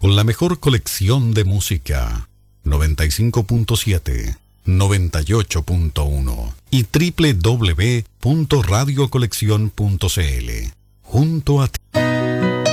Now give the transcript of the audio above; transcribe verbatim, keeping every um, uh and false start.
con la mejor colección de música, noventa y cinco punto siete, noventa y ocho punto uno y doble u doble u doble u punto radio colección punto c l. Junto a ti.